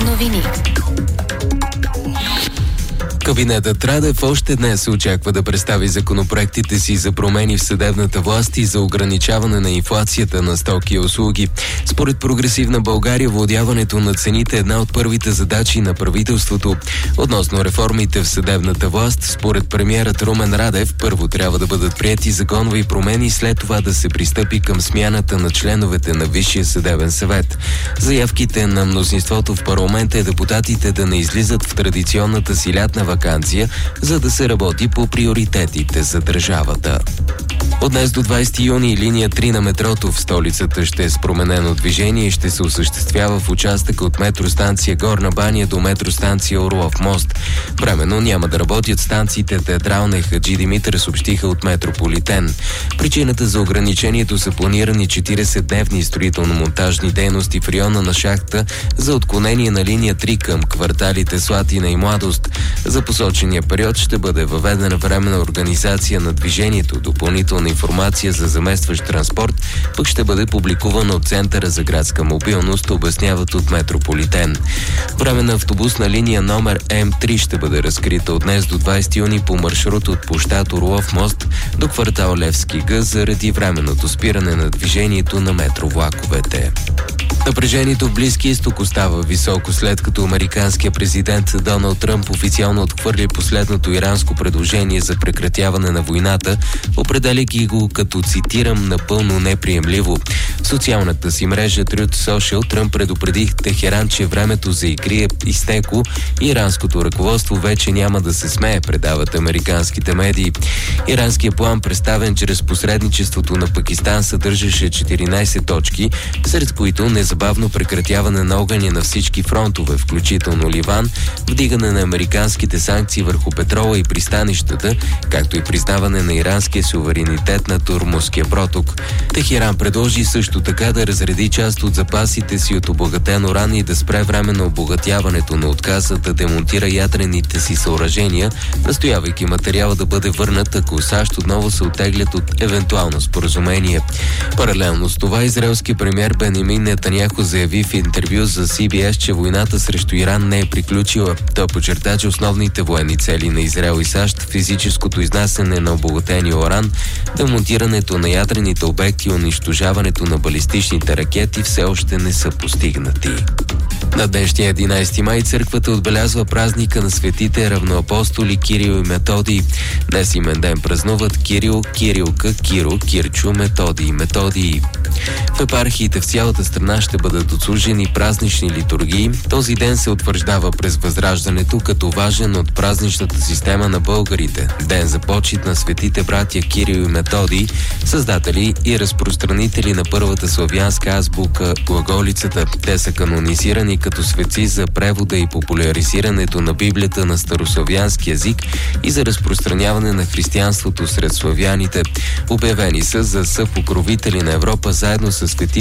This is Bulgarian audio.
Новини. Кабинетът Радев още днес се очаква да представи законопроектите си за промени в съдебната власт и за ограничаване на инфлацията на стоки и услуги. Според Прогресивна България, владяването на цените е една от първите задачи на правителството. Относно реформите в съдебната власт, според премиерът Румен Радев, първо трябва да бъдат приети законови промени, след това да се пристъпи към смяната на членовете на Висшия съдебен съвет. Заявките на мнозинството в парламента е депутатите да не излизат в традиционната си лятна ваканция, за да се работи по приоритетите за държавата. От днес до 20 юни линия 3 на метрото в столицата ще е с променено движение и ще се осъществява в участъка от метростанция Горна баня до метростанция Орлов мост. Временно няма да работят станциите Театрална и Хаджи Димитър, съобщиха от Метрополитен. Причината за ограничението са планирани 40-дневни строително-монтажни дейности в района на шахта за отклонение на линия 3 към кварталите Слатина и Младост. За посочения период ще бъде въведена временна организация на движението. Допълнителна информация за заместващ транспорт пък ще бъде публикувана от Центъра за градска мобилност, обясняват от Метрополитен. Временна автобусна линия номер М3 ще бъде разкрита от днес до 20 юни по маршрут от площад Орлов мост до квартал Левски Г заради временното спиране на движението на метровлаковете. Напрежението в Близкия изток остава високо, след като американският президент Доналд Тръмп официално отхвърли последното иранско предложение за прекратяване на войната, определяйки го като, цитирам, напълно неприемливо. В социалната си мрежа Truth Social Тръмп предупреди Техеран, че времето за игри е изтекло и иранското ръководство вече няма да се смее, предават американските медии. Иранският план, представен чрез посредничеството на Пакистан, съдържаше 14 точки, сред които незабавно прекратяване на огъня на всички фронтове, включително Ливан, вдигане на американските санкции върху петрола и пристанищата, както и признаване на иранския суверенитет на Турмузския проток. Техеран предложи също така да разреди част от запасите си от обогатен уран и да спре временно обогатяването, на отказа да демонтира ядрените си съоръжения, настоявайки материала да бъде върнат, ако САЩ отново се оттеглят от евентуално споразумение. Паралелно с това, израелски премиер Бенямин Нетаняху заяви в интервю за CBS, че войната срещу Иран не е приключила. Той подчерта, че основните военни цели на Израел и САЩ, физическото изнасяне на обогатения уран, демонтирането на ядрените обекти и унищожаването на балистичните ракети все още не са постигнати. На днешния 11 май църквата отбелязва празника на светите равноапостоли Кирил и Методий. Днес имен ден празнуват Кирил, Кирилка, Киро, Кирчо, Методий и Методий. В епархиите в цялата страна ще бъдат отслужени празнични литургии. Този ден се утвърждава през Възраждането като важен от празничната система на българите. Ден за почит на светите братя Кирил и Методий, създатели и разпространители на първата славянска азбука глаголицата. Те са канонизирани като светци за превода и популяризирането на Библията на старославянски език и за разпространяване на християнството сред славяните. Обявени са за съпокровители на Европа заедно с свети